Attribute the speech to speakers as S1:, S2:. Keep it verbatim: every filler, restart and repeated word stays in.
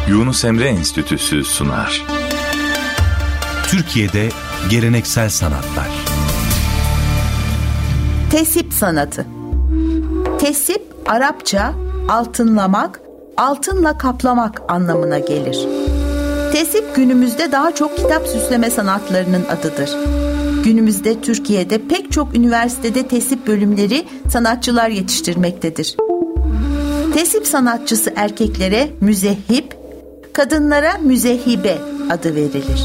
S1: Yunus Emre Enstitüsü sunar.
S2: Türkiye'de geleneksel sanatlar.
S3: Tesip sanatı. Tesip, Arapça altınlamak, altınla kaplamak anlamına gelir. Tesip günümüzde daha çok kitap süsleme sanatlarının adıdır. Günümüzde Türkiye'de pek çok üniversitede tesip bölümleri sanatçılar yetiştirmektedir. Tesip sanatçısı erkeklere müzehhip, kadınlara müzehhibe adı verilir.